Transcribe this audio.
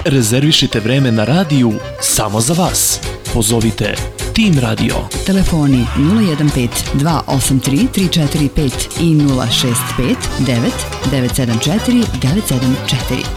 rezervišite vreme na radiju samo za vas. Pozovite Tim Radio. Telefoni 015 283 345 i 065 9 974 974.